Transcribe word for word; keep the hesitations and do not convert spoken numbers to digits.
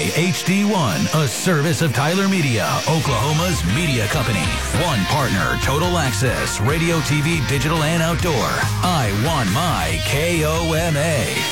H D one, a service of Tyler Media, Oklahoma's media company. One partner, Total Access, radio, T V, digital, and outdoor. I want my K O M A.